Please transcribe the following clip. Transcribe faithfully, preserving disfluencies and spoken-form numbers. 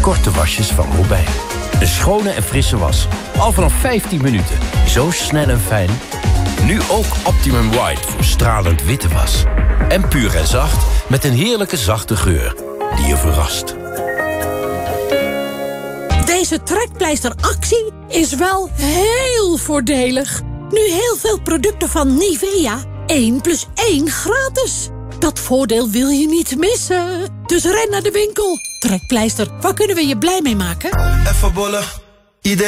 korte wasjes van Robijn. Een schone en frisse was. Al vanaf vijftien minuten. Zo snel en fijn. Nu ook Optimum White voor stralend witte was. En puur en zacht met een heerlijke zachte geur die je verrast. Deze trekpleisteractie is wel heel voordelig. Nu heel veel producten van Nivea. één plus één gratis. Dat voordeel wil je niet missen. Dus ren naar de winkel. Trekpleister, waar kunnen we je blij mee maken? Even bollen.